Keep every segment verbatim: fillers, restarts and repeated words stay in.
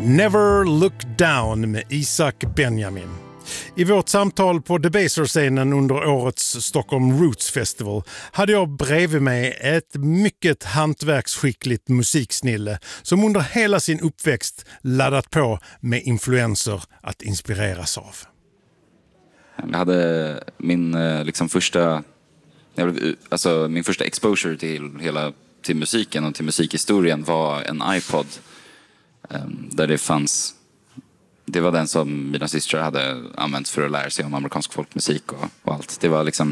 Never Look Down med Isaac Benjamin. I vårt samtal på Debaser-scenen under årets Stockholm Roots Festival hade jag bredvid mig ett mycket hantverksskickligt musiksnille som under hela sin uppväxt laddat på med influenser att inspireras av. Jag hade min liksom första alltså min första exposure till hela till musiken och till musikhistorien var en iPod där det fanns. Det var den som mina systrar hade använt för att lära sig om amerikansk folkmusik och, och allt. Det var liksom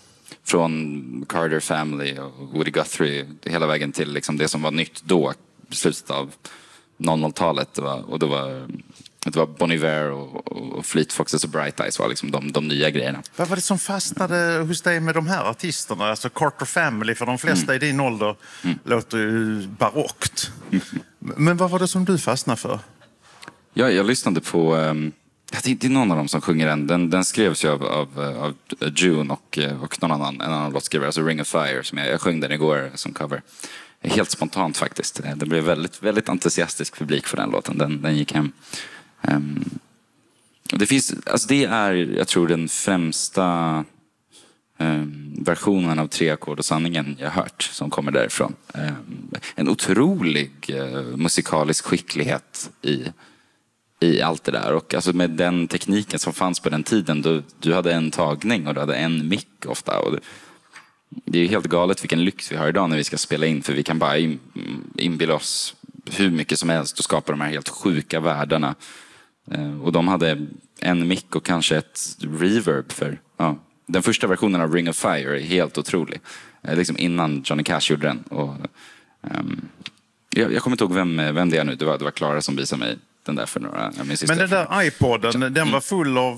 från Carter Family och Woody Guthrie hela vägen till liksom det som var nytt då, slutet av noll noll-talet. Det var, och det var, det var Bon Iver och, och Fleet Foxes och Bright Eyes var liksom de, de nya grejerna. Vad var det som fastnade hos dig med de här artisterna? Alltså Carter Family, för de flesta mm. i din ålder mm. låter ju barockt. Mm. Men vad var det som du fastnade för? Ja, jag lyssnade på, um, det är inte någon av dem som sjunger den. Den, den skrevs ju av, av, av June och, och någon annan, en annan låtskrivare, alltså Ring of Fire, som jag, jag sjöng den igår som cover. Helt spontant faktiskt. Det blev väldigt, väldigt entusiastisk publik för den låten. Den, den gick hem. Um, det finns, alltså det är, jag tror, den främsta um, versionen av Tre ackord och sanningen jag hört som kommer därifrån. Um, en otrolig uh, musikalisk skicklighet i i allt det där. Och alltså med den tekniken som fanns på den tiden, då, du hade en tagning och du hade en mick ofta. Och det, det är ju helt galet vilken lyx vi har idag när vi ska spela in, för vi kan bara in, inbilla oss hur mycket som helst och skapa de här helt sjuka världarna. Eh, och de hade en mick och kanske ett reverb för, ja. Den första versionen av Ring of Fire är helt otrolig. Eh, liksom innan Johnny Cash gjorde den. Och, ehm, jag, jag kommer inte ihåg vem, vem det är nu. Det var, det var Clara som visade mig den där för några, men den där iPoden, mm. den var full av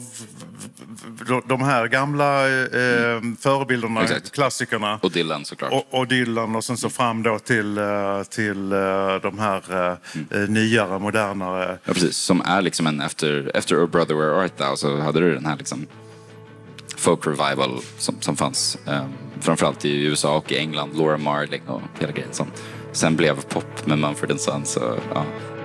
de här gamla eh, förebilderna, exakt. Klassikerna. Och Dylan såklart. Och, och Dylan och sen så fram då till, till de här mm. nyare, modernare. Ja, precis. Som är liksom en, efter, efter Oh Brother Where Art Thou så hade du den här liksom folk revival som, som fanns. Um, framförallt i U S A och i England. Laura Marling och hela grejen som sen blev pop med Mumford and Sons. Så, ja.